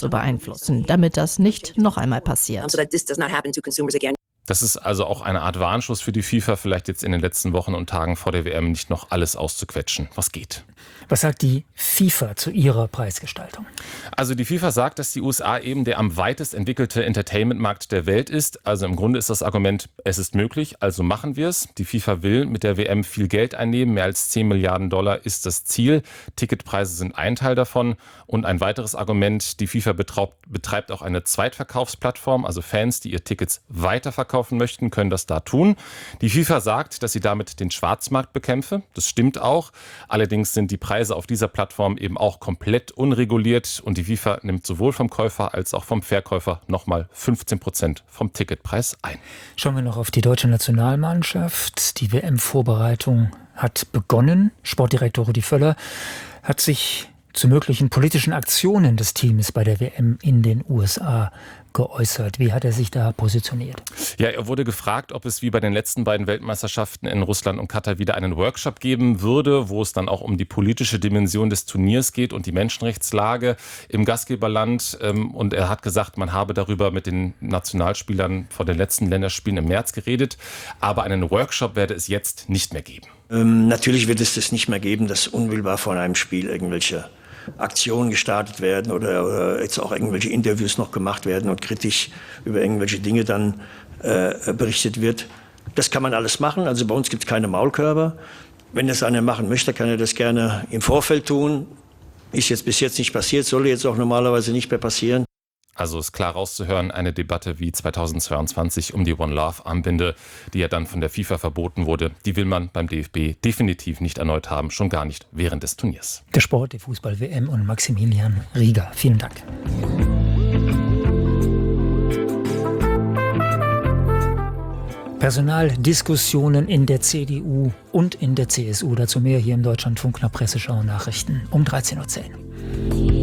zu beeinflussen, damit das nicht noch einmal passiert. Das ist also auch eine Art Warnschuss für die FIFA, vielleicht jetzt in den letzten Wochen und Tagen vor der WM nicht noch alles auszuquetschen, was geht. Was sagt die FIFA zu ihrer Preisgestaltung? Also die FIFA sagt, dass die USA eben der am weitest entwickelte Entertainment-Markt der Welt ist. Also im Grunde ist das Argument, es ist möglich, also machen wir es. Die FIFA will mit der WM viel Geld einnehmen, mehr als 10 Milliarden Dollar ist das Ziel. Ticketpreise sind ein Teil davon. Und ein weiteres Argument, die FIFA betreibt auch eine Zweitverkaufsplattform, also Fans, die ihr Tickets weiterverkaufen möchten, können das da tun. Die FIFA sagt, dass sie damit den Schwarzmarkt bekämpfe. Das stimmt auch. Allerdings sind die Preise auf dieser Plattform eben auch komplett unreguliert und die FIFA nimmt sowohl vom Käufer als auch vom Verkäufer nochmal 15% vom Ticketpreis ein. Schauen wir noch auf die deutsche Nationalmannschaft. Die WM-Vorbereitung hat begonnen. Sportdirektor Rudi Völler hat sich zu möglichen politischen Aktionen des Teams bei der WM in den USA geäußert. Wie hat er sich da positioniert? Ja, er wurde gefragt, ob es wie bei den letzten beiden Weltmeisterschaften in Russland und Katar wieder einen Workshop geben würde, wo es dann auch um die politische Dimension des Turniers geht und die Menschenrechtslage im Gastgeberland. Und er hat gesagt, man habe darüber mit den Nationalspielern vor den letzten Länderspielen im März geredet. Aber einen Workshop werde es jetzt nicht mehr geben. Natürlich wird es das nicht mehr geben, dass unmittelbar vor einem Spiel irgendwelche Aktionen gestartet werden oder jetzt auch irgendwelche Interviews noch gemacht werden und kritisch über irgendwelche Dinge dann berichtet wird. Das kann man alles machen. Also bei uns gibt es keine Maulkörper. Wenn das einer machen möchte, kann er das gerne im Vorfeld tun. Ist jetzt bis jetzt nicht passiert, soll jetzt auch normalerweise nicht mehr passieren. Also ist klar rauszuhören, eine Debatte wie 2022 um die One Love Armbinde, die ja dann von der FIFA verboten wurde, die will man beim DFB definitiv nicht erneut haben, schon gar nicht während des Turniers. Der Sport, die Fußball-WM und Maximilian Rieger. Vielen Dank. Personaldiskussionen in der CDU und in der CSU. Dazu mehr hier im Deutschlandfunk nach Presseschau Nachrichten um 13:10 Uhr.